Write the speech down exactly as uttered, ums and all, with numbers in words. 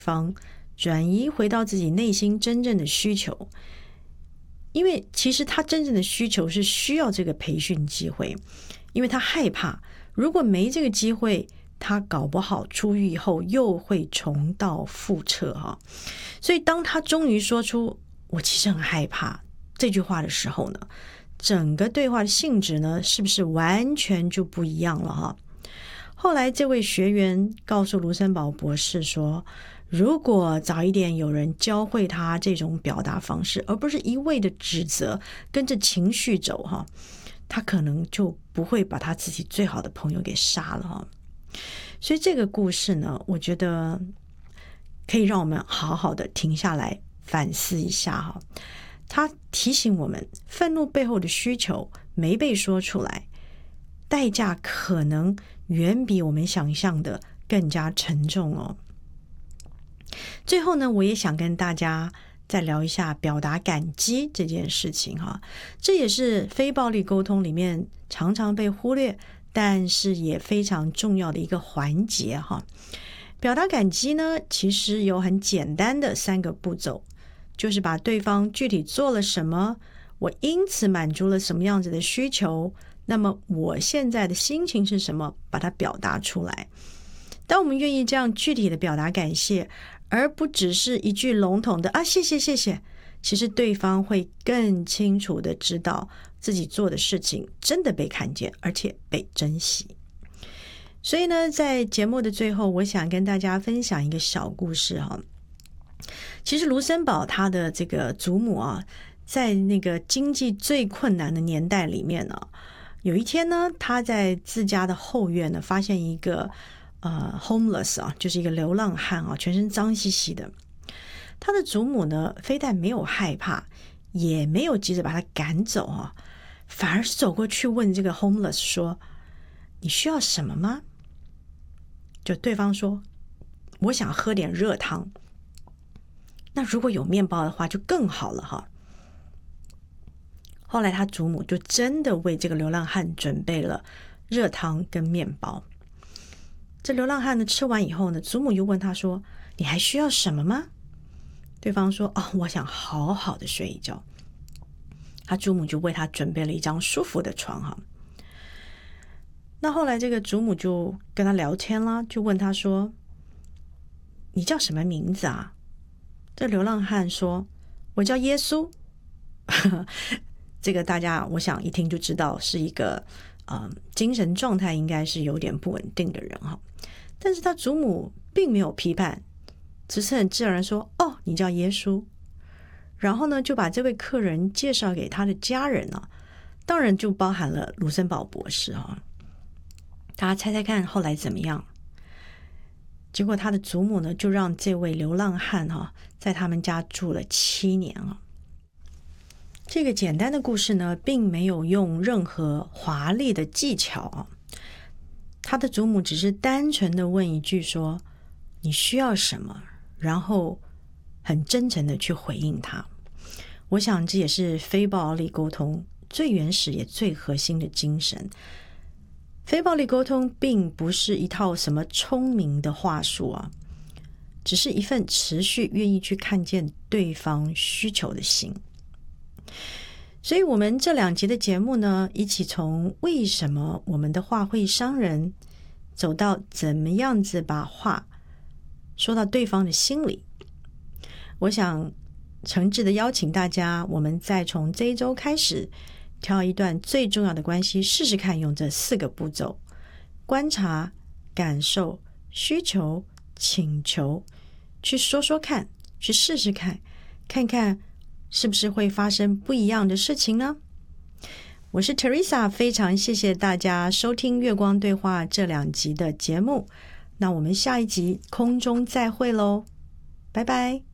方，转移回到自己内心真正的需求。因为其实他真正的需求是需要这个培训机会，因为他害怕如果没这个机会，他搞不好出狱以后又会重蹈覆辙哈。所以当他终于说出我其实很害怕这句话的时候呢，整个对话的性质呢是不是完全就不一样了哈？后来这位学员告诉卢森堡博士说，如果早一点有人教会他这种表达方式，而不是一味的指责跟着情绪走哈，他可能就不会把他自己最好的朋友给杀了哈。所以这个故事呢，我觉得可以让我们好好的停下来反思一下哈。他提醒我们，愤怒背后的需求没被说出来，代价可能远比我们想象的更加沉重哦。最后呢，我也想跟大家再聊一下表达感激这件事情哈。这也是非暴力沟通里面常常被忽略，但是也非常重要的一个环节哈。表达感激呢，其实有很简单的三个步骤，就是把对方具体做了什么，我因此满足了什么样子的需求，那么我现在的心情是什么，把它表达出来。当我们愿意这样具体的表达感谢，而不只是一句笼统的啊谢谢谢谢，其实对方会更清楚的知道自己做的事情真的被看见，而且被珍惜。所以呢，在节目的最后，我想跟大家分享一个小故事哈。其实卢森堡他的这个祖母啊，在那个经济最困难的年代里面呢，有一天呢，他在自家的后院呢，发现一个呃 homeless 啊，就是一个流浪汉啊，全身脏兮兮的。他的祖母呢，非但没有害怕，也没有急着把他赶走啊，反而是走过去问这个 homeless 说：“你需要什么吗？”就对方说：“我想喝点热汤。”那如果有面包的话就更好了哈。后来他祖母就真的为这个流浪汉准备了热汤跟面包。这流浪汉呢吃完以后呢，祖母又问他说：“你还需要什么吗？”对方说：“哦，我想好好的睡一觉。”他祖母就为他准备了一张舒服的床哈。那后来这个祖母就跟他聊天啦，就问他说：“你叫什么名字啊？”这流浪汉说：“我叫耶稣。”这个大家我想一听就知道是一个、呃、精神状态应该是有点不稳定的人哈。但是他祖母并没有批判，只是很自然说：“哦，你叫耶稣。”然后呢，就把这位客人介绍给他的家人啊，当然就包含了卢森堡博士哈。大家猜猜看后来怎么样？结果他的祖母呢，就让这位流浪汉哈、啊，在他们家住了七年啊。这个简单的故事呢，并没有用任何华丽的技巧啊。他的祖母只是单纯的问一句说：“你需要什么？”然后很真诚的去回应他。我想这也是非暴力沟通最原始也最核心的精神。非暴力沟通并不是一套什么聪明的话术啊，只是一份持续愿意去看见对方需求的心。所以我们这两集的节目呢，一起从为什么我们的话会伤人，走到怎么样子把话说到对方的心里。我想诚挚的邀请大家，我们再从这一周开始挑一段最重要的关系，试试看用这四个步骤：观察、感受、需求、请求，去说说看，去试试看，看看是不是会发生不一样的事情呢？我是 Teresa， 非常谢谢大家收听月光对话这两集的节目，那我们下一集空中再会咯，拜拜。